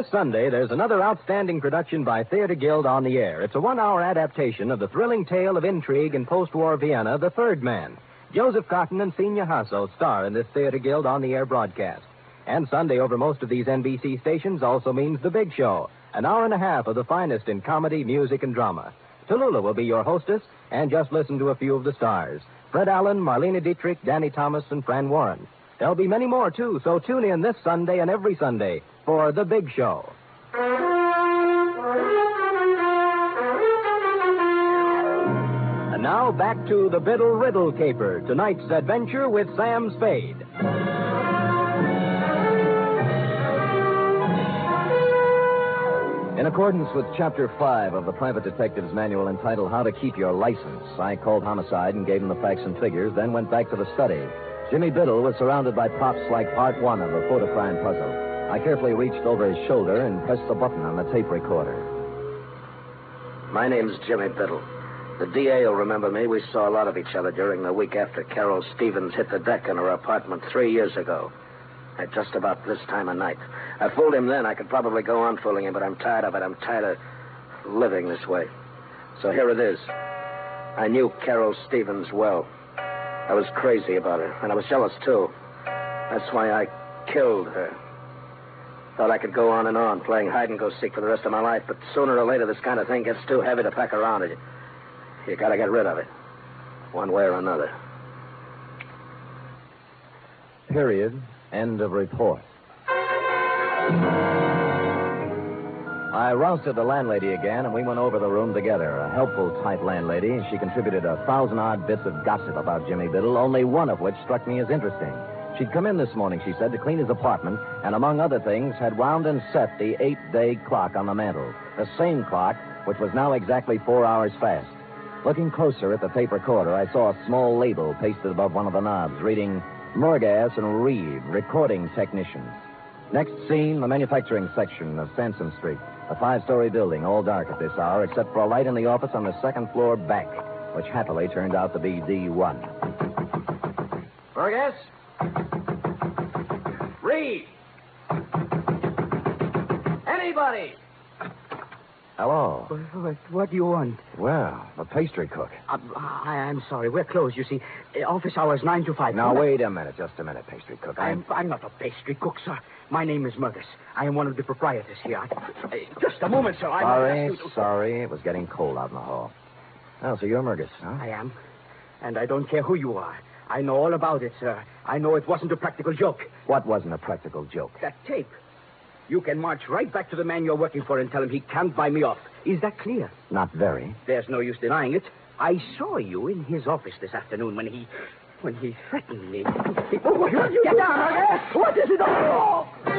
this Sunday, there's another outstanding production by Theater Guild on the air. It's a 1-hour adaptation of the thrilling tale of intrigue in post-war Vienna, The Third Man. Joseph Cotton and Senior Hasso star in this Theater Guild on the air broadcast. And Sunday over most of these NBC stations also means The Big Show, an hour and a half of the finest in comedy, music, and drama. Tallulah will be your hostess, and just listen to a few of the stars. Fred Allen, Marlene Dietrich, Danny Thomas, and Fran Warren. There'll be many more, too, so tune in this Sunday and every Sunday for The Big Show. And now back to the Biddle Riddle Caper, tonight's adventure with Sam Spade. In accordance with Chapter 5 of the Private Detective's Manual entitled How to Keep Your License, I called Homicide and gave him the facts and figures, then went back to the study. Jimmy Biddle was surrounded by props like Part 1 of the photo-crime puzzle. I carefully reached over his shoulder and pressed the button on the tape recorder. My name's Jimmy Biddle. The DA will remember me. We saw a lot of each other during the week after Carol Stevens hit the deck in her apartment 3 years ago. At just about this time of night. I fooled him then. I could probably go on fooling him, but I'm tired of it. I'm tired of living this way. So here it is. I knew Carol Stevens well. I was crazy about her, and I was jealous, too. That's why I killed her. Thought I could go on and on, playing hide-and-go-seek for the rest of my life, but sooner or later this kind of thing gets too heavy to pack around. You gotta get rid of it, one way or another. Period. End of report. I rousted the landlady again, and we went over the room together. A helpful type landlady. She contributed 1,000-odd bits of gossip about Jimmy Biddle, only one of which struck me as interesting. She'd come in this morning, she said, to clean his apartment, and among other things, had wound and set the 8-day clock on the mantel. The same clock, which was now exactly 4 hours fast. Looking closer at the tape recorder, I saw a small label pasted above one of the knobs, reading Murgas and Reed, recording technicians. Next scene, the manufacturing section of Sansom Street. A 5-story building, all dark at this hour, except for a light in the office on the second floor back, which happily turned out to be D1. Murgas? Reed! Anybody? Hello. What do you want? Well, the pastry cook. I'm sorry. We're closed, you see. Office hours 9 to 5. Now, wait a minute. Just a minute, pastry cook. I'm not a pastry cook, sir. My name is Murgas. I am one of the proprietors here. Just a moment, sir. Sorry. It was getting cold out in the hall. Oh, so you're Murgas, huh? I am. And I don't care who you are. I know all about it, sir. I know it wasn't a practical joke. What wasn't a practical joke? That tape. You can march right back to the man you're working for and tell him he can't buy me off. Is that clear? Not very. There's no use denying it. I saw you in his office this afternoon when he threatened me. Get down, Murgas! What is it all?